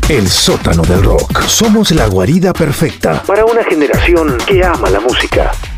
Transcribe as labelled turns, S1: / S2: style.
S1: El sótano del rock. Somos la guarida perfecta para una generación que ama la música.